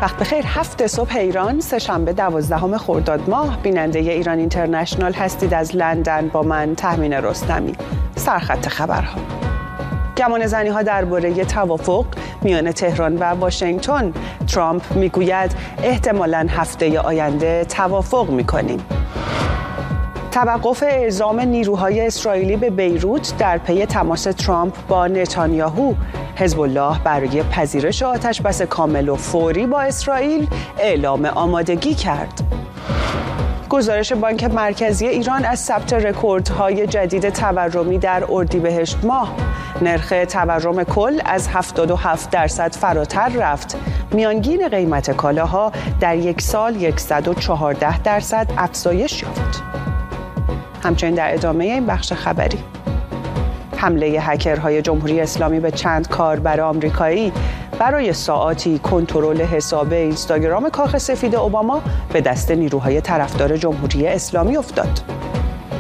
وقت بخیر. 7 صبح ایران، سه‌شنبه 12 خرداد ماه. بیننده ایران اینترنشنال هستید. از لندن با من تهمین رستمی. سرخط خبرها. گمانه‌زنی‌ها درباره توافق میان تهران و واشنگتن. ترامپ میگوید احتمالاً هفته آینده توافق می‌کنیم. توقف اعزام نیروهای اسرائیلی به بیروت در پی تماس ترامپ با نتانیاهو. حزب الله برای پذیرش آتش‌بس کامل و فوری با اسرائیل اعلام آمادگی کرد. گزارش بانک مرکزی ایران از ثبت رکوردهای جدید تورمی در اردیبهشت ماه. نرخ تورم کل از 77% فراتر رفت. میانگین قیمت کالاها در یک سال 114% افزایش یافت. همچنین در ادامه این بخش خبری، حمله هکرهای جمهوری اسلامی به چند کاربر آمریکایی. برای ساعاتی کنترل حساب اینستاگرام کاخ سفید اوباما به دست نیروهای طرفدار جمهوری اسلامی افتاد.